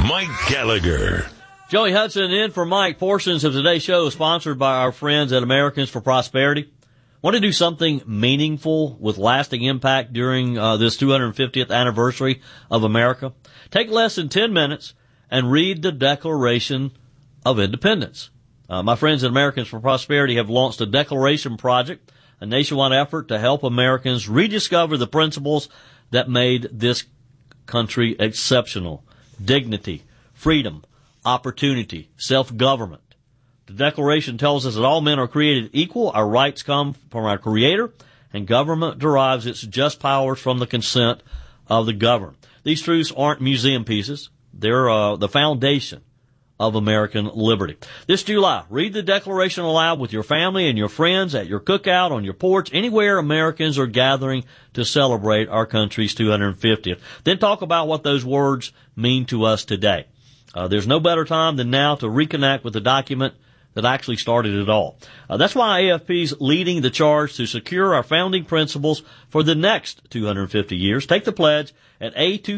Mike Gallagher. Joey Hudson in for Mike. Portions of today's show is sponsored by our friends at Americans for Prosperity. Want to do something meaningful with lasting impact during this 250th anniversary of America? Take less than 10 minutes and read the Declaration of Independence. My friends at Americans for Prosperity have launched a Declaration Project, a nationwide effort to help Americans rediscover the principles that made this country exceptional. Dignity, freedom, opportunity, self-government. The Declaration tells us that all men are created equal, our rights come from our Creator, and government derives its just powers from the consent of the governed. These truths aren't museum pieces. They're the foundation of American liberty. This July, read the Declaration aloud with your family and your friends at your cookout, on your porch, anywhere Americans are gathering to celebrate our country's 250th. Then talk about what those words mean to us today. There's no better time than now to reconnect with the document that actually started it all. That's why AFP's leading the charge to secure our founding principles for the next 250 years. Take the pledge at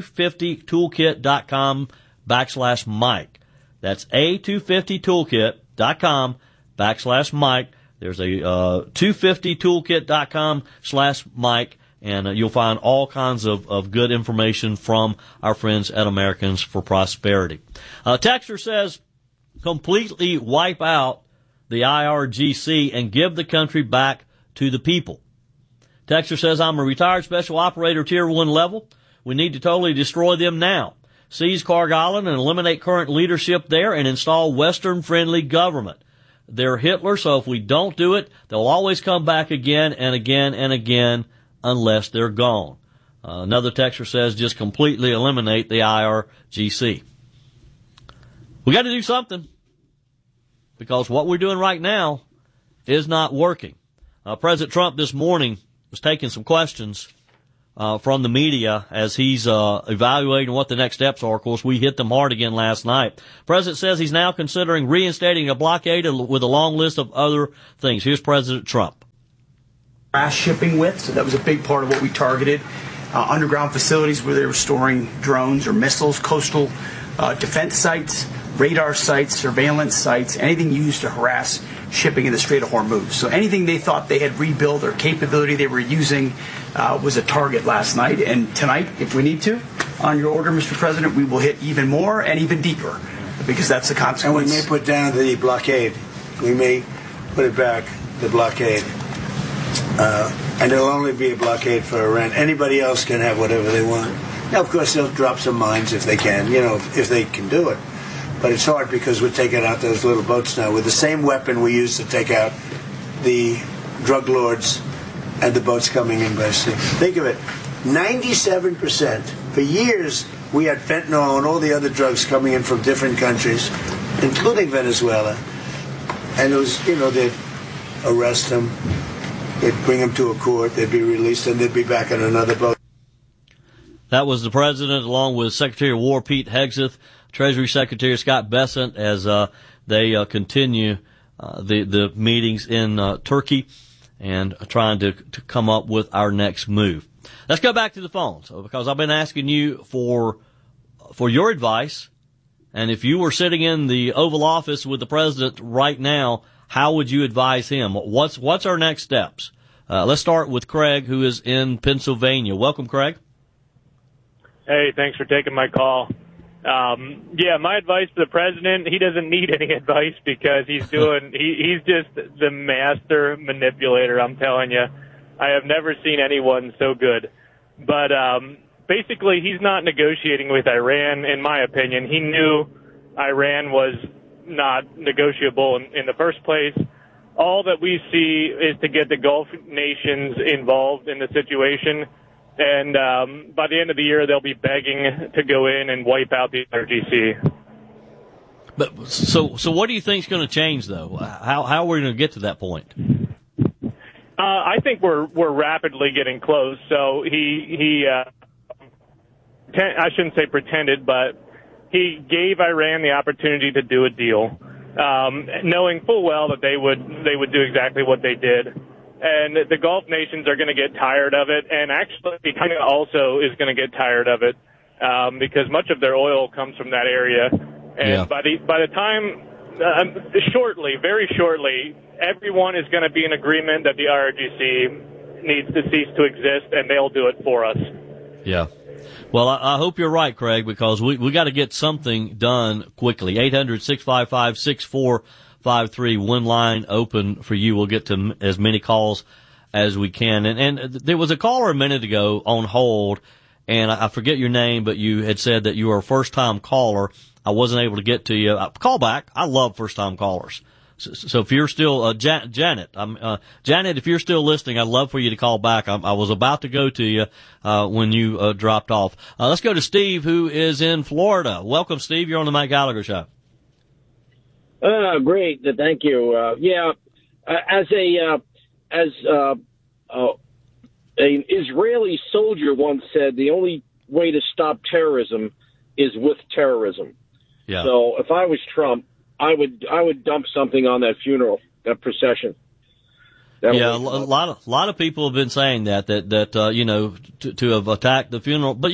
a250toolkit.com/Mike. That's a250toolkit.com/Mike. There's a 250toolkit.com/Mike, and you'll find all kinds of good information from our friends at Americans for Prosperity. Texter says, completely wipe out the IRGC and give the country back to the people. Texter says, I'm a retired special operator tier 1 level. We need to totally destroy them now. Seize Carg Island and eliminate current leadership there and install Western-friendly government. They're Hitler, so if we don't do it, they'll always come back again and again and again unless they're gone. Another texter says, just completely eliminate the IRGC. We got to do something, because what we're doing right now is not working. President Trump this morning was taking some questions from the media as he's evaluating what the next steps are. Of course, we hit them hard again last night. President says he's now considering reinstating a blockade with a long list of other things. Here's President Trump. Fast shipping with, so that was a big part of what we targeted. Underground facilities where they were storing drones or missiles, coastal defense sites, radar sites, surveillance sites, anything used to harass shipping in the Strait of Hormuz. So anything they thought they had rebuilt or capability they were using was a target last night. And tonight, if we need to, on your order, Mr. President, we will hit even more and even deeper, because that's the consequence. And we may put down the blockade. We may put it back, the blockade. And it'll only be a blockade for Iran. Anybody else can have whatever they want. Now, of course, they'll drop some mines if they can, if they can do it. But it's hard because we're taking out those little boats now with the same weapon we used to take out the drug lords and the boats coming in by sea. Think of it, 97%. For years, we had fentanyl and all the other drugs coming in from different countries, including Venezuela. And it was, they'd arrest them, they'd bring them to a court, they'd be released, and they'd be back on another boat. That was the president, along with Secretary of War Pete Hegseth, Treasury Secretary Scott Bessent, as they continue the meetings in Turkey and trying to come up with our next move. Let's go back to the phones, because I've been asking you for your advice. And if you were sitting in the Oval Office with the president right now, how would you advise him? What's our next steps? Let's start with Craig, who is in Pennsylvania. Welcome, Craig. Hey, thanks for taking my call. My advice to the president, he doesn't need any advice, because he's just the master manipulator, I'm telling you. I have never seen anyone so good. But basically, he's not negotiating with Iran, in my opinion. He knew Iran was not negotiable in the first place. All that we see is to get the Gulf nations involved in the situation. And by the end of the year, they'll be begging to go in and wipe out the RGC. But so what do you think is going to change, though? How are we going to get to that point? I think we're rapidly getting close. So he I shouldn't say pretended, but he gave Iran the opportunity to do a deal, knowing full well that they would do exactly what they did. And the Gulf nations are going to get tired of it, and actually China also is going to get tired of it. because much of their oil comes from that area. And by the time, very shortly, everyone is going to be in agreement that the IRGC needs to cease to exist, and they'll do it for us. Yeah. Well, I hope you're right, Craig, because we got to get something done quickly. 800-655-6453, one line open for you. We'll get to as many calls as we can. And there was a caller a minute ago on hold, and I forget your name, but you had said that you were a first-time caller. I wasn't able to get to you. Call back. I love first-time callers. So if you're still, Janet, Janet, if you're still listening, I'd love for you to call back. I was about to go to you, when you, dropped off. Let's go to Steve, who is in Florida. Welcome, Steve. You're on the Mike Gallagher Show. Great. Thank you. As an Israeli soldier once said, the only way to stop terrorism is with terrorism. Yeah. So if I was Trump, I would dump something on that funeral, that procession. A lot of people have been saying that to have attacked the funeral. But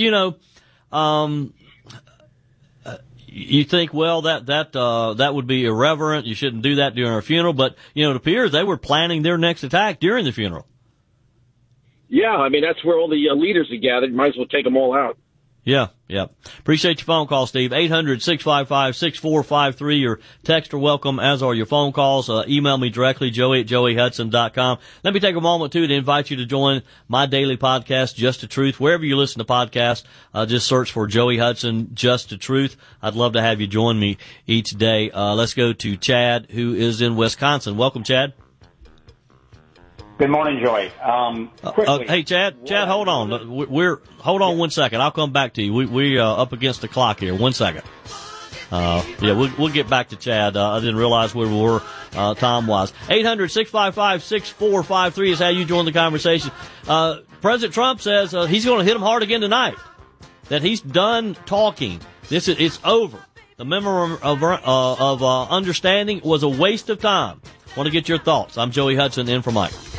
you think, well, that would be irreverent. You shouldn't do that during our funeral. But it appears they were planning their next attack during the funeral. Yeah, I mean that's where all the leaders are gathered. Might as well take them all out. Yeah. Appreciate your phone call, Steve. 800-655-6453. Your text are welcome, as are your phone calls. Email me directly, joey@joeyhudson.com. Let me take a moment, too, to invite you to join my daily podcast, Just the Truth. Wherever you listen to podcasts, just search for Joey Hudson, Just the Truth. I'd love to have you join me each day. Let's go to Chad, who is in Wisconsin. Welcome, Chad. Good morning, Joey. Hey, Chad, hold on. Hold on 1 second. I'll come back to you. We're up against the clock here. 1 second. We'll get back to Chad. I didn't realize where we were, time-wise. 800-655-6453 is how you join the conversation. President Trump says, he's going to hit him hard again tonight. That he's done talking. It's over. The memorandum of understanding was a waste of time. Want to get your thoughts. I'm Joey Hudson in for Mike.